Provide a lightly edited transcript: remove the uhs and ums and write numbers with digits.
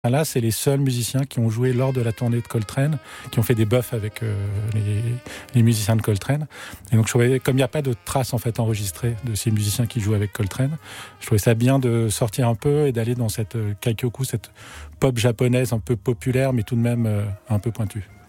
Là, c'est les seuls musiciens qui ont joué lors de la tournée de Coltrane, qui ont fait des buffs avec les musiciens de Coltrane. Et donc, je trouvais, comme il n'y a pas de traces en fait enregistrées de ces musiciens qui jouent avec Coltrane, je trouvais ça bien de sortir un peu et d'aller dans cette kaikyoku, cette pop japonaise un peu populaire, mais tout de même un peu pointue.